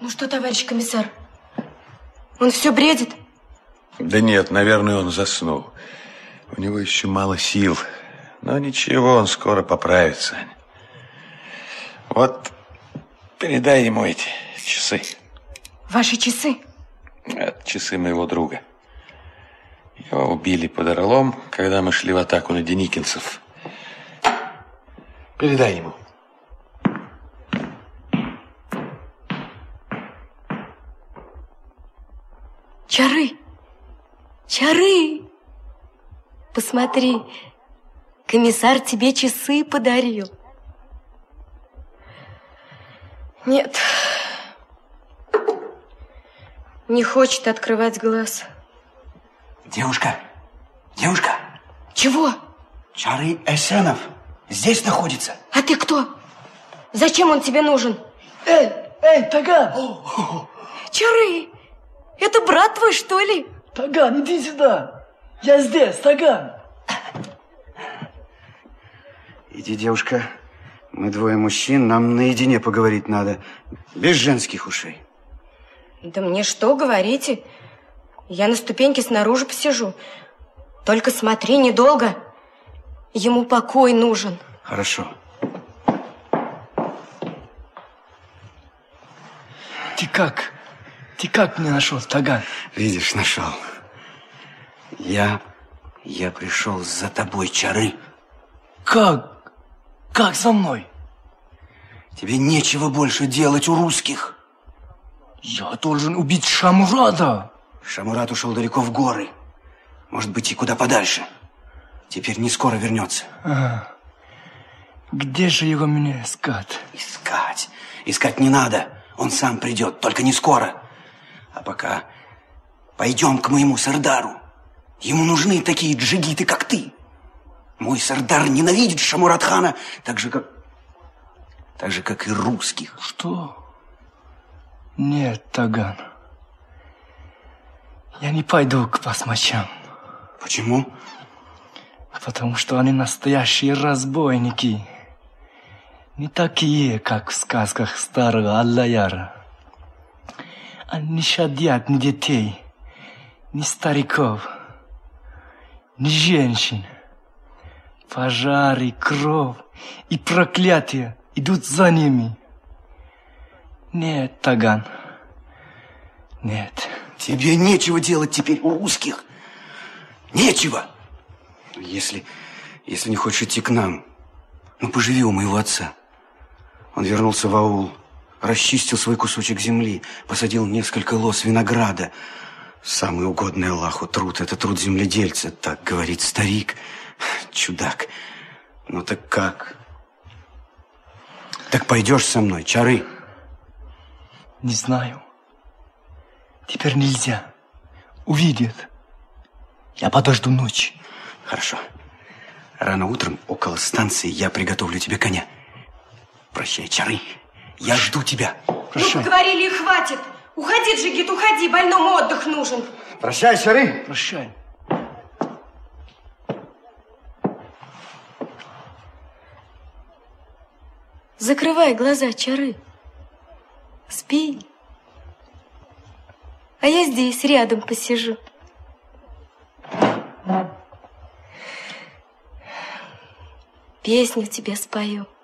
Ну что, товарищ комиссар, он все бредит? Да нет, наверное, он заснул. У него еще мало сил. Но ничего, он скоро поправится. Вот, передай ему эти часы. Ваши часы? Это часы моего друга. Его убили под Орлом, когда мы шли в атаку на деникинцев. Передай ему. Чары! Чары! Посмотри, комиссар тебе часы подарил. Нет, не хочет открывать глаз. Девушка, девушка. Чего? Чары Эсенов здесь находится. А ты кто? Зачем он тебе нужен? Эй, Таган! Чары! Это брат твой, что ли? Таган, иди сюда. Я здесь, Таган. Иди, девушка. Мы двое мужчин, нам наедине поговорить надо. Без женских ушей. Да мне что говорите? Я на ступеньке снаружи посижу. Только смотри, недолго. Ему покой нужен. Хорошо. Ты как? Ты как меня нашел, Таган? Видишь, нашел. Я пришел за тобой, Чары. Как? Как за мной? Тебе нечего больше делать у русских. Я должен убить Шамурада. Шамурат ушел далеко в горы. Может быть, и куда подальше. Теперь не скоро вернется. Где же его мне искать? Искать? Искать не надо. Он сам придет, только не скоро. А пока пойдем к моему сардару. Ему нужны такие джигиты, как ты. Мой сардар ненавидит Шамурат-хана так же, как и русских. Что? Нет, Таган. Я не пойду к басмачам. Почему? Потому что они настоящие разбойники. Не такие, как в сказках старого Аллаяра. Они не щадят ни детей, ни стариков, ни женщин. Пожары, кровь и проклятия идут за ними. Нет, Таган, нет. Тебе нечего делать теперь у русских. Нечего. Если не хочешь идти к нам, ну поживи у моего отца. Он вернулся в аул, расчистил свой кусочек земли, посадил несколько лоз винограда. Самый угодный Аллаху труд – это труд земледельца, так говорит старик. Чудак. Ну так как? Так пойдешь со мной, Чары? Не знаю. Теперь нельзя. Увидят. Я подожду ночь. Хорошо. Рано утром около станции я приготовлю тебе коня. Прощай, Чары. Я жду тебя. Прощай. Ну, говорили, и хватит. Уходи, Джигит, уходи. Больному отдых нужен. Прощай, Чары. Прощай. Закрывай глаза, Чары. Спи. А я здесь рядом посижу. Песню тебе спою.